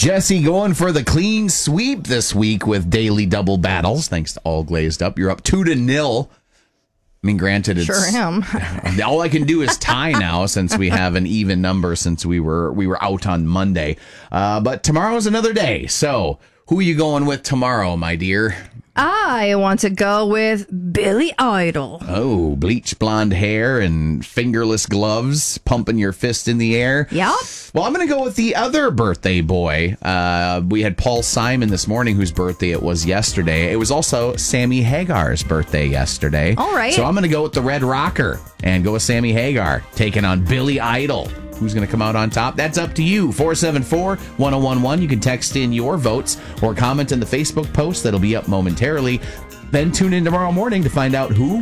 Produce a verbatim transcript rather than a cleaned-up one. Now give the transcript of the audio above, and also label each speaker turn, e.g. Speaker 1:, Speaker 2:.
Speaker 1: Jesse going for the clean sweep this week with daily double battles. Thanks to All Glazed Up. You're up two to nil. I mean, granted, it's
Speaker 2: sure am.
Speaker 1: all I can do is tie now since we have an even number since we were we were out on Monday. Uh, but tomorrow's another day. So who are you going with tomorrow, my dear?
Speaker 2: I want to go with Billy Idol.
Speaker 1: Oh, bleach blonde hair and fingerless gloves, pumping your fist in the air.
Speaker 2: Yep.
Speaker 1: Well, I'm going to go with the other birthday boy. Uh, we had Paul Simon this morning, whose birthday it was yesterday. It was also Sammy Hagar's birthday yesterday.
Speaker 2: All right.
Speaker 1: So I'm going to go with the Red Rocker and go with Sammy Hagar, taking on Billy Idol. Who's going to come out on top? That's up to you. four seven four, one oh one one. You can text in your votes or comment in the Facebook post that'll be up momentarily. Then tune in tomorrow morning to find out who